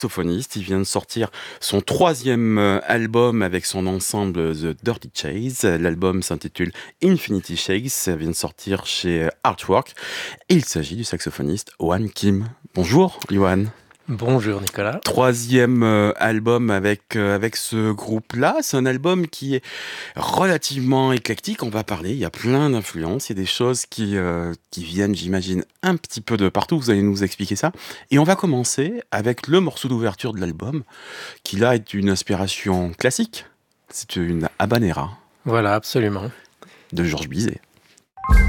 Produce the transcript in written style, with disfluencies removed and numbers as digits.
Saxophoniste, il vient de sortir son troisième album avec son ensemble The Dirty Chase. L'album s'intitule Infinity Shakes, ça vient de sortir chez Artwork et il s'agit du saxophoniste Hwan Kim. Bonjour Hwan. Bonjour Nicolas. Troisième album avec ce groupe-là. C'est un album qui est relativement éclectique. On va parler, il y a plein d'influences, il y a des choses qui viennent, j'imagine, un petit peu de partout. Vous allez nous expliquer ça. Et on va commencer avec le morceau d'ouverture de l'album, qui là est une inspiration classique. C'est une habanera Voilà, absolument. de Georges Bizet.